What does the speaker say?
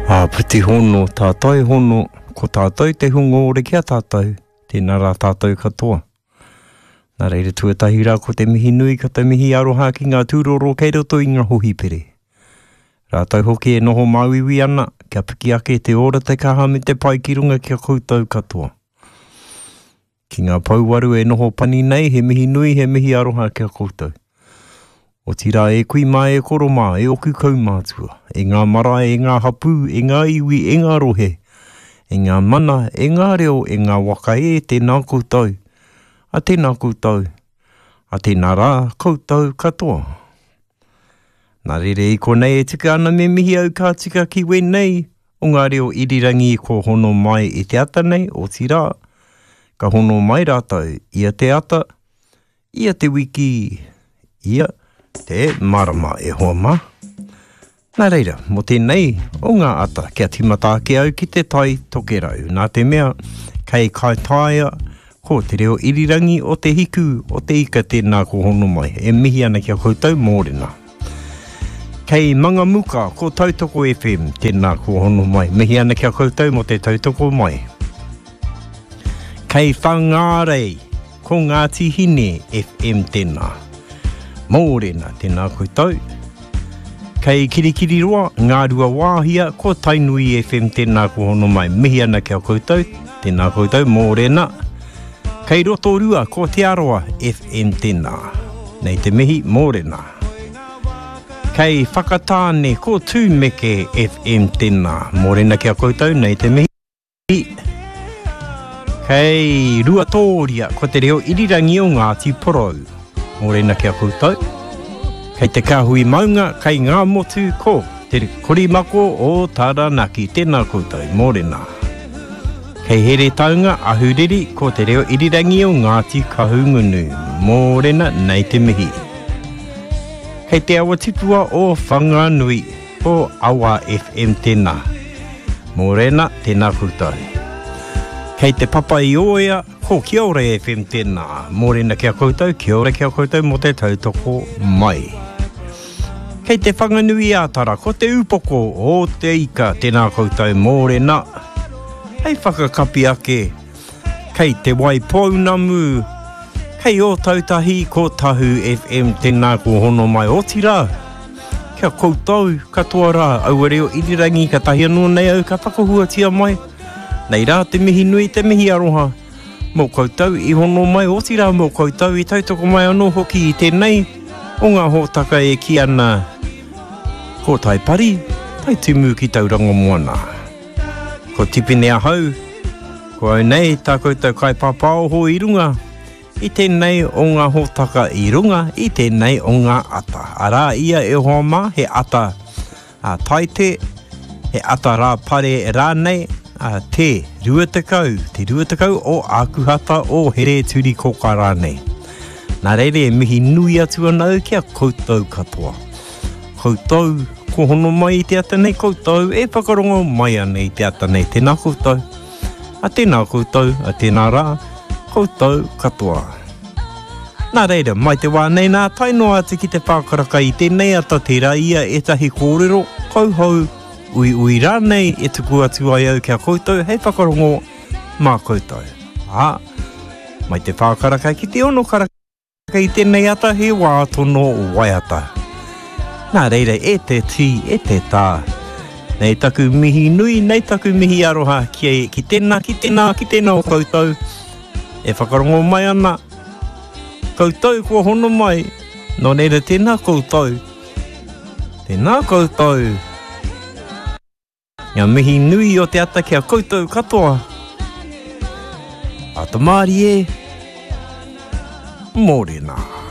Puti hono, tātai hono, ko tātai te hungo ore kia tātai, tēnā rā tātai katoa. Nā reira tuatahi rā ko te mihi nui ka te mihi aroha ki ngā tūroro kei roto i ngā hohi pere. Rātau hoki e noho mauiwi ana, kia piki ake te ora te kaha me te pai ki runga kia koutou katoa. Ki ngā pauwaru e noho pani nei, he mihi nui, he mihi aroha kia koutou. O tira e kui mai e koro mā, e oku kaumātua, e ngā marae, e ngā hapu, e ngā iwi, e ngā rohe, e ngā mana, e ngā reo, e ngā waka e tēnā koutou, a tēnā koutou, a tēnā rā koutou katoa. Nā rere i konei e tika ana me mihi au kā tika ki wenei, o ngā reo irirangi ko hono mai e te ata nei, o tira, ka hono mai rātau, ia te ata, ia te wiki, ia te marama e hoa mā. Nā reira, mo tēnei, o ngā ata, kia timata ke au ki te tai toke rau. Nā te mea, kei kai taia, ko te reo irirangi o te hiku, o te ika tēnā ko hono mai. E mihi ana kia koutou mōrena. Kei manga muka, ko Tautoko FM, tēnā ko hono mai. Mihi ana kia koutou mo te Tautoko mai. Kei whangārei, ko Ngāti Hine FM tēnā. Mōrena, tēnā koutou. Kei Kirikiri roa, ngā rua wāhia, ko Tainui FM tēnā ko hono mai. Mihi ana kia koutou, tēnā koutou, mōrena. Kei Rotorua, ko Te Aroa FM tēnā. Nei te mihi, mōrena. Kei Whakatāne, ko Tūmeke FM tēnā. Mōrena kia koutou, nei te mihi. Kei Ruatoria, ko te reo irirangi o Ngāti Porou. Mōrena kia koutou. Kei te kāhui maunga, kei ngā motu ko te korimako o Taranaki. Tēnā koutou, mōrena. Kei here taunga ahuriri ko te reo irirangi o Ngāti Kahungunu. Mōrena, nei te mihi. Kei te awa tipua o Whanganui o Awa FM tēnā. Mōrena, tēnā koutou. Kei te papa i oia, ko Kiore FM tēnā. Mōrena kia koutou, Kiore kia koutou mo te Tautoko mai. Kei te whanganui ātara, ko te upoko o te ika tēnā koutou, mōrena. Hei whakakapi ake, kei te Waipounamu, kei o Tautahi ko Tahu FM tēnā ko hono mai o tira. Kia koutou, katoa rā, au reo irirangi ka tahi anō nei au ka whakahuatia mai. Nei rā, te mihi nui, te mihi aroha. Mō koutou i hono mai o tira, mō koutou i Tautoko mai anō hoki i tēnei. O ngā hōtaka e ki ana ko Taipari, tai tumu ki tauranga moana. Ko tipine ahau, ko au nei, tā koutou kai pāpao ho i runga. I tēnei o ngā hōtaka i runga, i tēnei o ngā ata. Arā ia e hoa mā, he ata taite, he ata rā pare rānei, te ruatakau o Akuhata o Here Turi Koka rānei. Nā reire e mihi nui atu anau kia koutou katoa. Koutou, ko hono mai i te ata nei koutou, e whakarongo mai ana i te ata nei tēnā koutou. A tēnā koutou, a tēnā rā, koutou katoa. Nā reira, mai te wānei nā tainoa atu ki te whākaraka i tēnei ata te raia e tahi kōrero, kauhau, ui rānei e tuku atu ai au kia koutou, hei whakarongo mā koutou. Mai te whākaraka ki te ono karaka i tēnei ata, he wātono o waiata. Nā reira, e te tī, e te tā. Nei taku mihi nui, nei taku mihi aroha ki tēnā o koutou. E whakarongo mai ana. Koutou kua hono mai, no reira tēnā koutou. Tēnā koutou. Ngā mihi nui o te ata kia koutou katoa. A tamari e, mōrena.